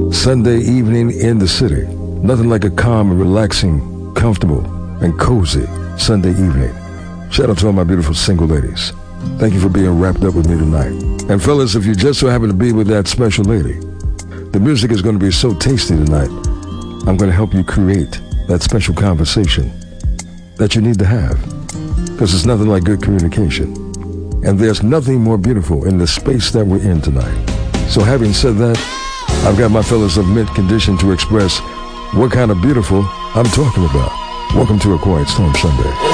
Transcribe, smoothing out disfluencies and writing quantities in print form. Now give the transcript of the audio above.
Sunday evening in the city. Nothing like a calm and relaxing, comfortable, and cozy Sunday evening. Shout out to all my beautiful single ladies. Thank you for being wrapped up with me tonight. And fellas, if you just so happen to be with that special lady, the music is going to be so tasty tonight. I'm going to help you create that special conversation that you need to have, because it's nothing like good communication. And there's nothing more beautiful in the space that we're in tonight. So having said that, I've got my fellas of mint condition to express what kind of beautiful I'm talking about. Welcome to A Quiet Storm Sunday.